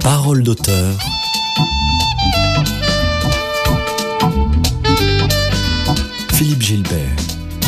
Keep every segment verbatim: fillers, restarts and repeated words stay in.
Parole d'auteur. Philippe Gilbert.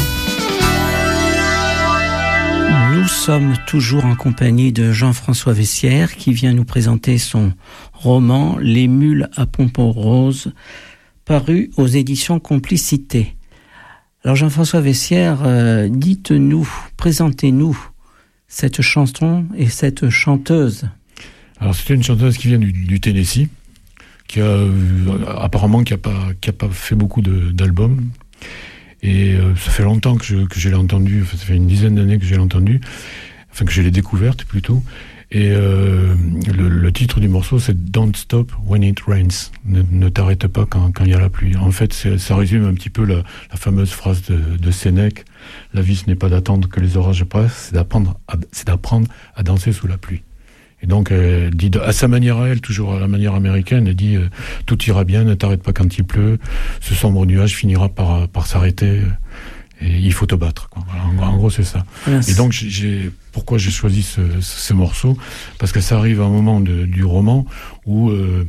Nous sommes toujours en compagnie de Jean-François Vessière qui vient nous présenter son roman « Les mules à pompons roses » paru aux éditions Complicité. Alors Jean-François Vessière, euh, dites-nous, présentez-nous cette chanson et cette chanteuse. Alors c'est une chanteuse qui vient du, du Tennessee, qui a euh, apparemment qui a pas qui a pas fait beaucoup de, d'albums, et euh, ça fait longtemps que je que je l'ai entendue, ça fait une dizaine d'années que je l'ai entendue, enfin que je l'ai découverte plutôt. Et euh, le, le titre du morceau, c'est Don't Stop When It Rains. Ne, ne t'arrête pas quand quand il y a la pluie. En fait, c'est, ça résume un petit peu la, la fameuse phrase de, de Sénèque. La vie, ce n'est pas d'attendre que les orages passent, c'est d'apprendre à, c'est d'apprendre à danser sous la pluie. Et donc, elle dit de, à sa manière à elle, toujours à la manière américaine, elle dit euh, tout ira bien, ne t'arrête pas quand il pleut. Ce sombre nuage finira par par s'arrêter. Et il faut te battre, quoi. Voilà, en, en gros, c'est ça. Merci. Et donc, j'ai, j'ai, pourquoi j'ai choisi ce, ce, ce morceau ? Parce que ça arrive à un moment de, du roman où euh,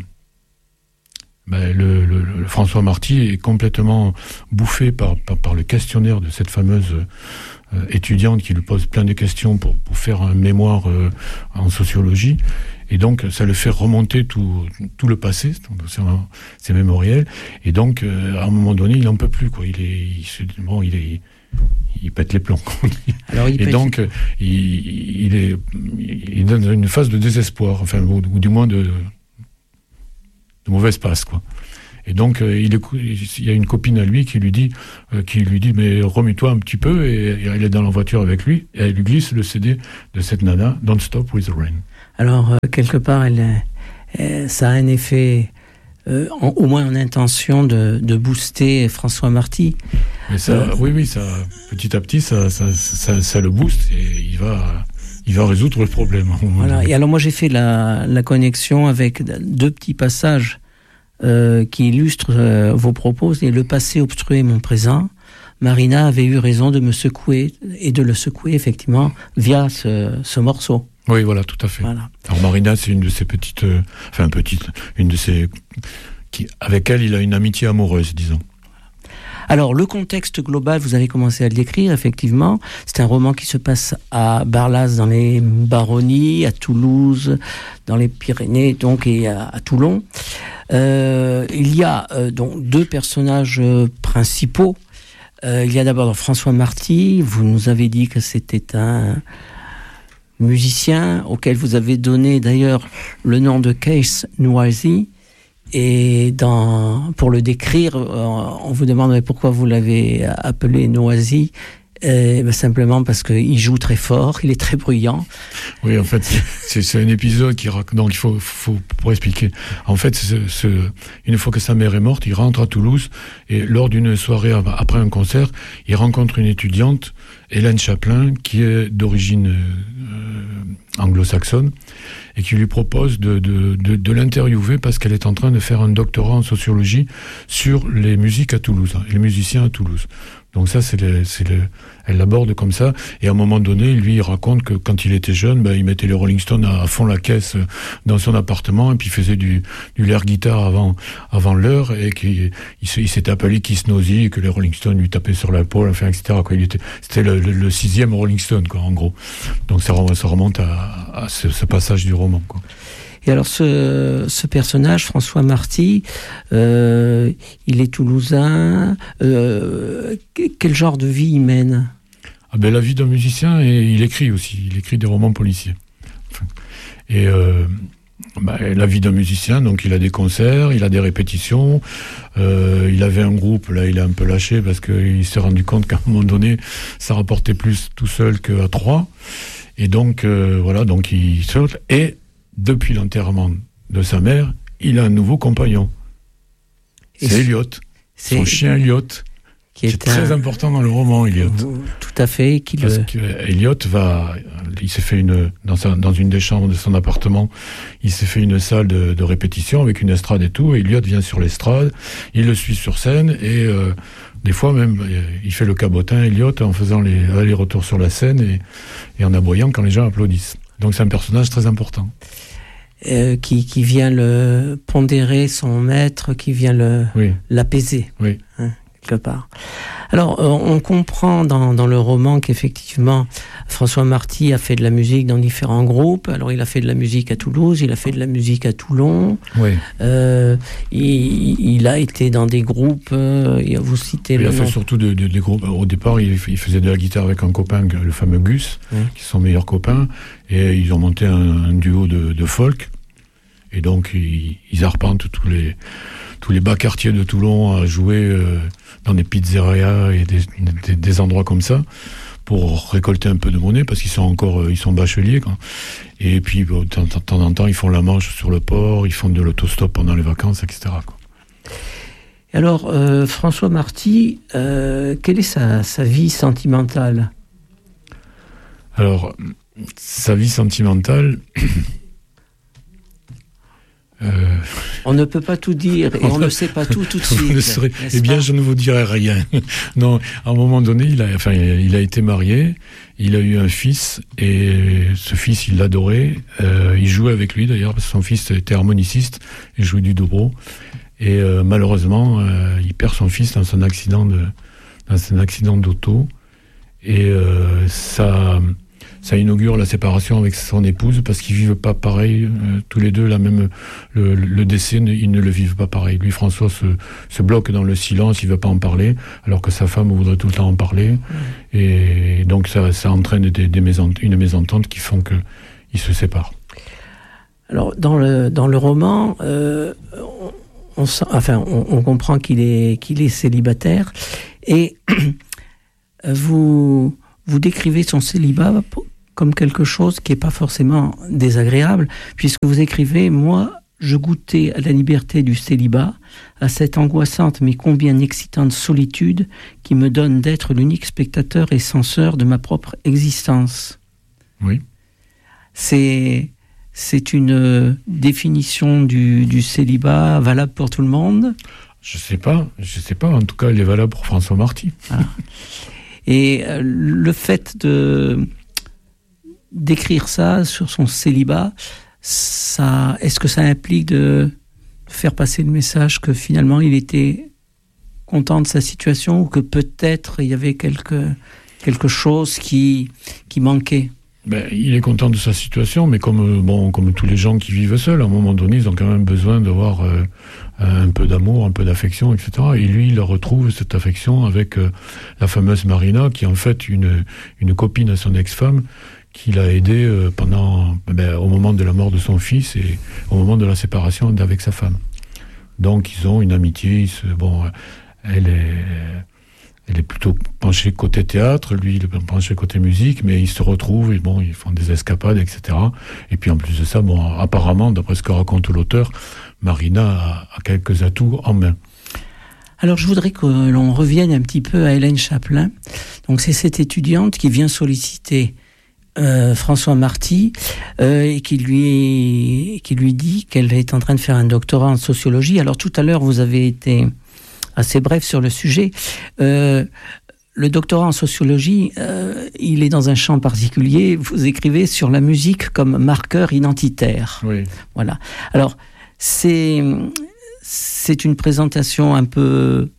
ben, le, le, le François Marty est complètement bouffé par, par, par le questionnaire de cette fameuse euh, étudiante qui lui pose plein de questions pour, pour faire un mémoire euh, en sociologie. Et donc, ça le fait remonter tout, tout le passé, c'est, un, c'est mémoriel. Et donc, euh, à un moment donné, il n'en peut plus, quoi. Il est, il se, bon, il est, il pète les plombs. Alors, il et donc, il, il est, il est dans une phase de désespoir, enfin, ou, ou du moins de, de mauvaise passe, quoi. Et donc, euh, il, écoute, il y a une copine à lui qui lui dit, euh, qui lui dit, mais remue-toi un petit peu, et, et elle est dans la voiture avec lui, et elle lui glisse le C D de cette nana, Don't Stop With The Rain. Alors, euh, quelque part, elle, elle, ça a un effet, euh, en, au moins en intention, de, de booster François Marty. Mais ça, euh, oui, oui, ça, petit à petit, ça, ça, ça, ça le booste et il va, il va résoudre le problème. Voilà. Et alors, moi, j'ai fait la, la connexion avec deux petits passages euh, qui illustrent euh, vos propos. Et le passé obstruait mon présent. Marina avait eu raison de me secouer et de le secouer, effectivement, via ce, ce morceau. Oui, voilà, tout à fait. Voilà. Alors Marina, c'est une de ces petites, euh, enfin petite, une de ces, qui, avec elle, il a une amitié amoureuse, disons. Alors le contexte global, vous avez commencé à le décrire, effectivement. C'est un roman qui se passe à Barlas, dans les Baronnies, à Toulouse, dans les Pyrénées, donc, et à, à Toulon. Euh, il y a euh, donc deux personnages euh, principaux. Euh, il y a d'abord François Marty. Vous nous avez dit que c'était un musicien auquel vous avez donné d'ailleurs le nom de Kees Noisy, et dans, pour le décrire, on vous demanderait pourquoi vous l'avez appelé Noisy. Euh, ben simplement parce qu'il joue très fort, il est très bruyant. Oui, en fait, c'est, c'est un épisode qui raconte. Donc, il faut, faut pour expliquer. En fait, c'est, c'est, une fois que sa mère est morte, il rentre à Toulouse et lors d'une soirée après un concert, il rencontre une étudiante, Hélène Chaplin, qui est d'origine euh, anglo-saxonne et qui lui propose de, de, de, de l'interviewer parce qu'elle est en train de faire un doctorat en sociologie sur les musiques à Toulouse, hein, les musiciens à Toulouse. Donc ça, c'est le, c'est le, elle l'aborde comme ça. Et à un moment donné, lui, il raconte que quand il était jeune, ben, il mettait les Rolling Stones à, à fond la caisse dans son appartement et puis il faisait du, du l'air guitare avant, avant l'heure et qu'il il, il s'était appelé Kees Noisy et que les Rolling Stones lui tapaient sur l'épaule, enfin, et cetera. Quoi. Il était, c'était le, le, le sixième Rolling Stone, quoi, en gros. Donc ça, ça remonte à, à ce, ce passage du roman, quoi. Et alors ce, ce personnage, François Marty, euh, il est toulousain. Euh, quel genre de vie il mène ? Ah ben la vie d'un musicien, et il écrit aussi. Il écrit des romans policiers. Enfin, et euh, bah, la vie d'un musicien, donc il a des concerts, il a des répétitions. Euh, il avait un groupe, là il a un peu lâché parce qu'il s'est rendu compte qu'à un moment donné, ça rapportait plus tout seul qu'à trois. Et donc euh, voilà, donc il saute et depuis l'enterrement de sa mère, il a un nouveau compagnon. C'est, c'est Elliot. C'est son chien Elliot. Qui est, est un... très important dans le roman, Elliot. Tout à fait. Qui Parce le... que Elliot va, il s'est fait une, dans, sa, dans une des chambres de son appartement, il s'est fait une salle de, de répétition avec une estrade et tout, et Elliot vient sur l'estrade, il le suit sur scène, et euh, des fois même, il fait le cabotin, Elliot, en faisant les allers-retours sur la scène, et, et en aboyant quand les gens applaudissent. Donc c'est un personnage très important. euh, qui, qui vient le pondérer son maître, qui vient le, oui. l'apaiser, oui. Hein, quelque part. Alors, euh, on comprend dans, dans le roman qu'effectivement, François Marty a fait de la musique dans différents groupes. Alors, il a fait de la musique à Toulouse, il a fait de la musique à Toulon. Oui. Euh, il, il a été dans des groupes, euh, vous citez il le a fait nom. surtout de, de, des groupes. Au départ, il, il faisait de la guitare avec un copain, le fameux Gus, Oui. qui sont meilleurs copains. Et ils ont monté un, un duo de, de folk. Et donc, ils, ils arpentent tous les, tous les bas quartiers de Toulon à jouer euh, dans des pizzerias et des, des, des endroits comme ça pour récolter un peu de monnaie parce qu'ils sont encore ils sont bacheliers quoi. Et puis de temps en temps ils font la manche sur le port, ils font de l'autostop pendant les vacances, et cetera quoi. Alors euh, François Marty, euh, quelle est sa, sa vie sentimentale? Alors sa vie sentimentale Euh... On ne peut pas tout dire et on ne sait pas tout tout de suite. Ne serait... Eh bien, je ne vous dirai rien. Non, à un moment donné, il a, enfin, il a été marié, il a eu un fils et ce fils, il l'adorait. Euh, il jouait avec lui d'ailleurs parce que son fils était harmoniciste et jouait du dobro. Et euh, malheureusement, euh, il perd son fils dans un accident de, dans un accident d'auto et euh, ça. Ça inaugure la séparation avec son épouse parce qu'ils vivent pas pareil, euh, tous les deux, la même, le, le décès, ils ne le vivent pas pareil. Lui, François, se, se bloque dans le silence, il veut pas en parler, alors que sa femme voudrait tout le temps en parler. Mmh. Et donc, ça, ça entraîne des, des mésent- une mésentente qui font qu'ils se séparent. Alors, dans le, dans le roman, euh, on, on, enfin, on, on comprend qu'il est, qu'il est célibataire et vous, vous décrivez son célibat comme quelque chose qui n'est pas forcément désagréable, puisque vous écrivez « Moi, je goûtais à la liberté du célibat, à cette angoissante mais combien excitante solitude qui me donne d'être l'unique spectateur et censeur de ma propre existence. » Oui. C'est, c'est une définition du, du célibat valable pour tout le monde? Je ne sais pas, je sais pas. En tout cas, elle est valable pour François Marty. Ah. Et euh, le fait de d'écrire ça sur son célibat, ça, est-ce que ça implique de faire passer le message que finalement il était content de sa situation ou que peut-être il y avait quelque, quelque chose qui, qui manquait? Ben, il est content de sa situation, mais comme, bon, comme tous les gens qui vivent seuls, à un moment donné, ils ont quand même besoin d'avoir euh, un peu d'amour, un peu d'affection, et cetera. Et lui, il retrouve cette affection avec euh, la fameuse Marina, qui est en fait une, une copine à son ex-femme, qui l'a aidé euh, pendant, ben, au moment de la mort de son fils et au moment de la séparation d'avec sa femme. Donc, ils ont une amitié. Ils se, bon, elle est... Elle est plutôt penchée côté théâtre, lui il est penché côté musique, mais ils se retrouvent, et bon, ils font des escapades, et cetera. Et puis en plus de ça, bon, apparemment, d'après ce que raconte l'auteur, Marina a, a quelques atouts en main. Alors je voudrais que l'on revienne un petit peu à Hélène Chaplin. Donc c'est cette étudiante qui vient solliciter euh, François Marty euh, et qui lui, qui lui dit qu'elle est en train de faire un doctorat en sociologie. Alors tout à l'heure, vous avez été assez bref sur le sujet. Euh, le doctorat en sociologie, euh, il est dans un champ particulier. Vous écrivez sur la musique comme marqueur identitaire. Oui. Voilà. Alors, c'est, c'est une présentation un peu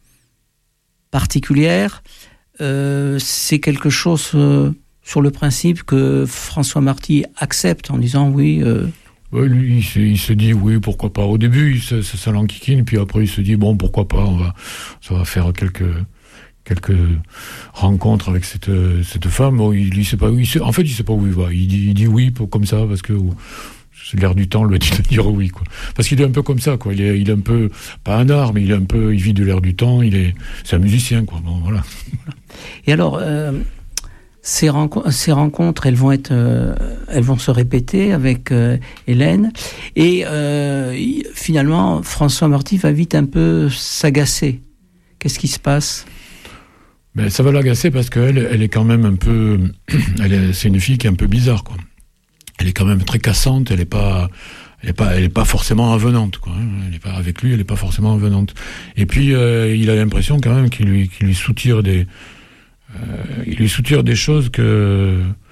particulière. Euh, c'est quelque chose euh, sur le principe que François Marty accepte en disant oui... Euh, Ouais, lui, il se, il se dit oui, pourquoi pas. Au début, il se, ça, ça l'enquiquine, puis après, il se dit bon, pourquoi pas. On va, ça va faire quelques quelques rencontres avec cette cette femme. Bon, il, il sait pas où. Il sait, en fait, il sait pas où il va. Il dit, il dit oui pour, comme ça parce que c'est l'air du temps lui dit de dire oui, quoi. Parce qu'il est un peu comme ça, quoi. Il est, il est un peu pas un art, mais il est un peu, il vit de l'air du temps. Il est, c'est un musicien, quoi. Bon, voilà. Et alors. Euh... Ces, renco- ces rencontres, elles vont être, euh, elles vont se répéter avec euh, Hélène, et euh, y, finalement, François Marty va vite un peu s'agacer. Qu'est-ce qui se passe ? Ben, ça va l'agacer parce qu'elle, elle est quand même un peu, elle est, c'est une fille qui est un peu bizarre, quoi. Elle est quand même très cassante. Elle est pas, elle est pas, elle est pas forcément avenante, quoi. Elle est pas avec lui, elle est pas forcément avenante. Et puis, euh, il a l'impression quand même qu'il lui, qu'il lui soutire des Euh, il lui soutire des choses que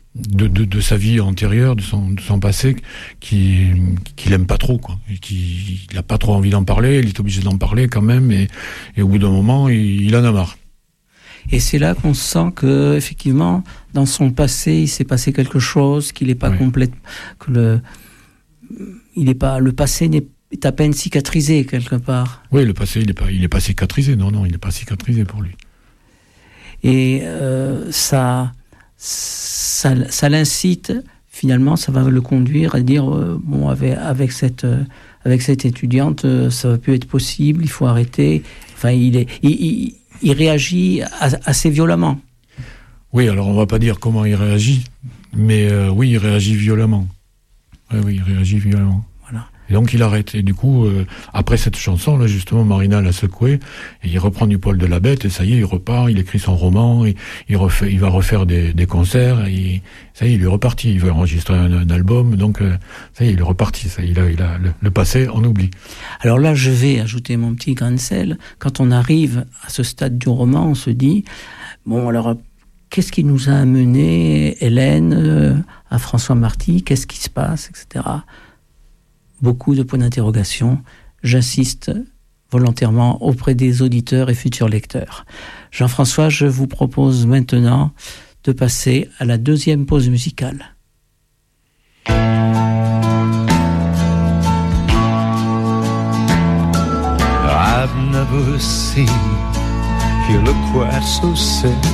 de, de, de sa vie antérieure, de son, de son passé, qui, qu'il aime pas trop, quoi. Et qui, il a pas trop envie d'en parler, il est obligé d'en parler quand même, et, et au bout d'un moment, il, il en a marre. Et c'est là qu'on sent que, effectivement, dans son passé, il s'est passé quelque chose, qu'il n'est pas ouais. complète, que le, il est pas, le passé n'est, est à peine cicatrisé quelque part. Oui, le passé, il est pas, il est pas cicatrisé. Non, non, il n'est pas cicatrisé pour lui. Et euh, ça, ça, ça l'incite. Finalement, ça va le conduire à dire euh, bon, avec avec cette euh, avec cette étudiante, euh, ça va plus être possible. Il faut arrêter. Enfin, il est, il, il, il réagit assez violemment. Oui, alors on va pas dire comment il réagit, mais euh, oui, il réagit violemment. Oui, oui, il réagit violemment. Voilà. Et donc il arrête. Et du coup, euh, après cette chanson, là, justement, Marina l'a secoué, et il reprend du poil de la bête, et ça y est, il repart, il écrit son roman, et il, refait, il va refaire des, des concerts, et ça y est, il est reparti. Il va enregistrer un, un album, donc euh, ça y est, il est reparti. Ça, il a, il a le, le passé, on oublie. Alors là, je vais ajouter mon petit grain de sel. Quand on arrive à ce stade du roman, on se dit, bon, alors, qu'est-ce qui nous a amené, Hélène, euh, à François Marty? Qu'est-ce qui se passe, et cetera. Beaucoup de points d'interrogation. J'insiste volontairement auprès des auditeurs et futurs lecteurs. Jean-François, je vous propose maintenant de passer à la deuxième pause musicale. I've never seen you look quite so sad.